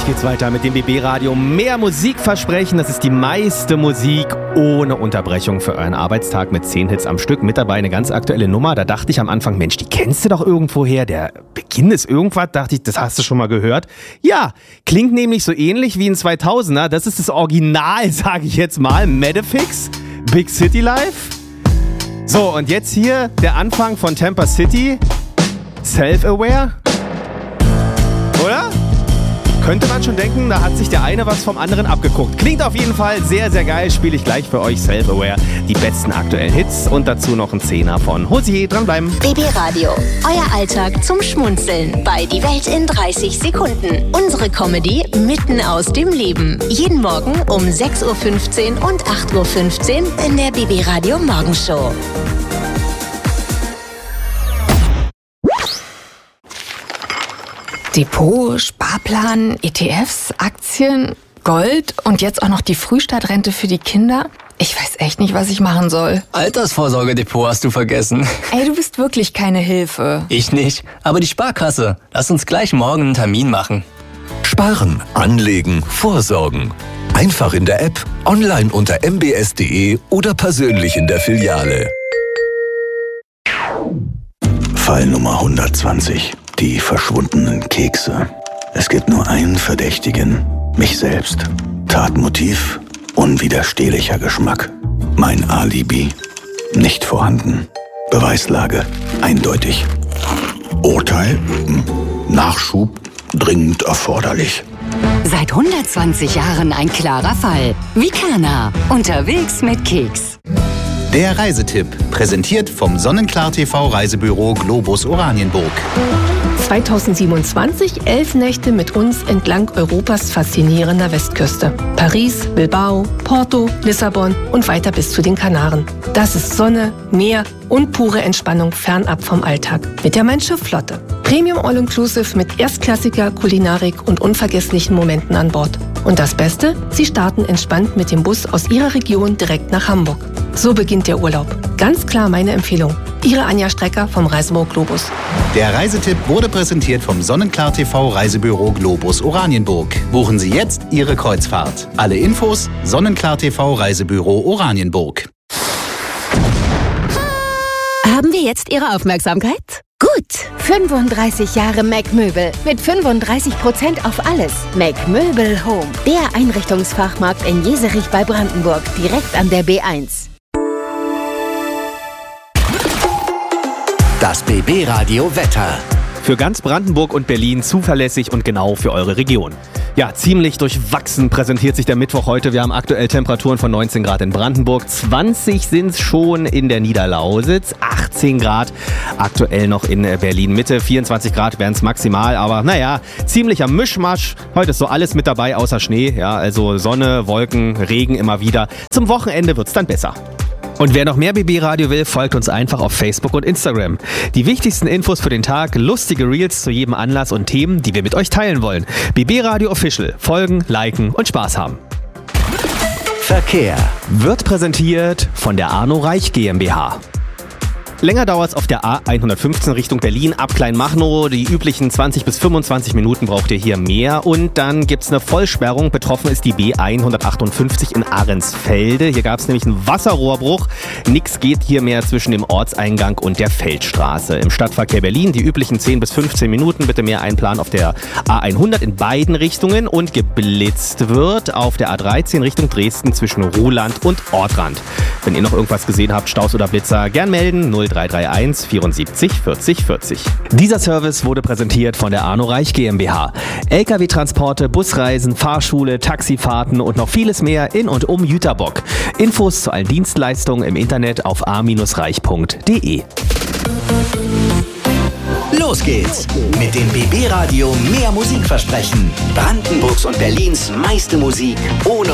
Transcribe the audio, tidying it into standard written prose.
Gleich geht's weiter mit dem BB Radio. Mehr Musik versprechen, das ist die meiste Musik ohne Unterbrechung für euren Arbeitstag mit 10 Hits am Stück. Mit dabei eine ganz aktuelle Nummer. Da dachte ich am Anfang, Mensch, die kennst du doch irgendwoher. Der Beginn ist irgendwas, dachte ich, das hast du schon mal gehört. Ja, klingt nämlich so ähnlich wie ein 2000er. Das ist das Original, sage ich jetzt mal. Metafix, Big City Life. So, und jetzt hier der Anfang von Tampa City. Self-Aware. Oder? Könnte man schon denken, da hat sich der eine was vom anderen abgeguckt. Klingt auf jeden Fall sehr, sehr geil. Spiele ich gleich für euch Self-Aware. Die besten aktuellen Hits und dazu noch ein Zehner von Hosier. Dranbleiben. BB Radio. Euer Alltag zum Schmunzeln. Bei Die Welt in 30 Sekunden. Unsere Comedy mitten aus dem Leben. Jeden Morgen um 6.15 Uhr und 8.15 Uhr in der BB Radio Morgenshow. Depot, Sparplan, ETFs, Aktien, Gold und jetzt auch noch die Frühstartrente für die Kinder? Ich weiß echt nicht, was ich machen soll. Altersvorsorgedepot hast du vergessen. Ey, du bist wirklich keine Hilfe. Ich nicht, aber die Sparkasse. Lass uns gleich morgen einen Termin machen. Sparen, anlegen, vorsorgen. Einfach in der App, online unter mbs.de oder persönlich in der Filiale. Fall Nummer 120. Die verschwundenen Kekse. Es gibt nur einen Verdächtigen. Mich selbst. Tatmotiv. Unwiderstehlicher Geschmack. Mein Alibi. Nicht vorhanden. Beweislage. Eindeutig. Urteil. Nachschub. Dringend erforderlich. Seit 120 Jahren ein klarer Fall. Vicana. Unterwegs mit Keks. Der Reisetipp, präsentiert vom Sonnenklar TV Reisebüro Globus Oranienburg. 2027 11 Nächte mit uns entlang Europas faszinierender Westküste. Paris, Bilbao, Porto, Lissabon und weiter bis zu den Kanaren. Das ist Sonne, Meer und pure Entspannung fernab vom Alltag. Mit der Mein Schiff Flotte. Premium All-Inclusive mit erstklassiger Kulinarik und unvergesslichen Momenten an Bord. Und das Beste? Sie starten entspannt mit dem Bus aus Ihrer Region direkt nach Hamburg. So beginnt der Urlaub. Ganz klar meine Empfehlung. Ihre Anja Strecker vom Reisebüro Globus. Der Reisetipp wurde präsentiert vom Sonnenklar TV Reisebüro Globus Oranienburg. Buchen Sie jetzt Ihre Kreuzfahrt. Alle Infos Sonnenklar TV Reisebüro Oranienburg. Haben wir jetzt Ihre Aufmerksamkeit? Gut, 35 Jahre Mac Möbel mit 35% auf alles. Mac Möbel Home, der Einrichtungsfachmarkt in Jeserich bei Brandenburg, direkt an der B1. Das BB Radio Wetter. Für ganz Brandenburg und Berlin zuverlässig und genau für eure Region. Ja, ziemlich durchwachsen präsentiert sich der Mittwoch heute. Wir haben aktuell Temperaturen von 19 Grad in Brandenburg, 20 sind es schon in der Niederlausitz, 18 Grad aktuell noch in Berlin-Mitte, 24 Grad wären es maximal, aber naja, ziemlicher Mischmasch. Heute ist so alles mit dabei außer Schnee, ja, also Sonne, Wolken, Regen immer wieder. Zum Wochenende wird es dann besser. Und wer noch mehr BB Radio will, folgt uns einfach auf Facebook und Instagram. Die wichtigsten Infos für den Tag, lustige Reels zu jedem Anlass und Themen, die wir mit euch teilen wollen. BB Radio Official. Folgen, liken und Spaß haben. Verkehr Wird präsentiert von der Arno Reich GmbH. Länger dauert es auf der A115 Richtung Berlin ab Kleinmachnow. Die üblichen 20 bis 25 Minuten braucht ihr hier mehr. Und dann gibt es eine Vollsperrung. Betroffen ist die B158 in Ahrensfelde. Hier gab es nämlich einen Wasserrohrbruch. Nix geht hier mehr zwischen dem Ortseingang und der Feldstraße. Im Stadtverkehr Berlin die üblichen 10 bis 15 Minuten. Bitte mehr einplanen auf der A100 in beiden Richtungen. Und geblitzt wird auf der A13 Richtung Dresden zwischen Ruhland und Ortrand. Wenn ihr noch irgendwas gesehen habt, Staus oder Blitzer, gern melden. 0331 74 40 40. Dieser Service wurde präsentiert von der Arno Reich GmbH. LKW-Transporte, Busreisen, Fahrschule, Taxifahrten und noch vieles mehr in und um Jüterbock. Infos zu allen Dienstleistungen im Internet auf a-reich.de. Los geht's mit dem BB Radio Mehr Musik versprechen. Brandenburgs und Berlins meiste Musik ohne